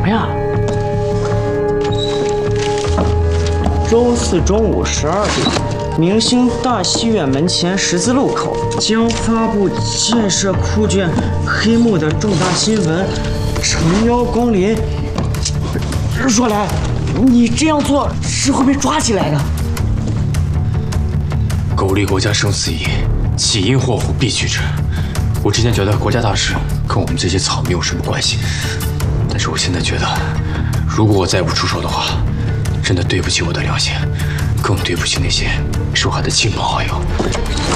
呀？周四中午12点，明星大戏院门前十字路口将发布建设酷卷黑幕的重大新闻，诚邀光临。若兰，你这样做是会被抓起来的。 苟利国家生死以，岂因祸福避去之。我之前觉得国家大事跟我们这些草民有什么关系，但是我现在觉得，如果我再不出手的话，真的对不起我的良心，更对不起那些受害的亲朋好友。